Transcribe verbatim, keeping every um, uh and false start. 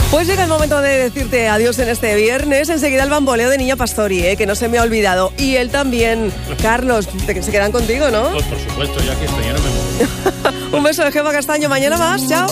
Pues llega el momento de decirte adiós en este viernes. Enseguida el bamboleo de Niña Pastori, ¿eh? Que no se me ha olvidado. Y él también. Carlos, te, se quedan contigo, ¿no? Pues por supuesto, yo aquí estoy, yo no me muevo. Un beso de Gemma Castaño. Mañana más. Chao.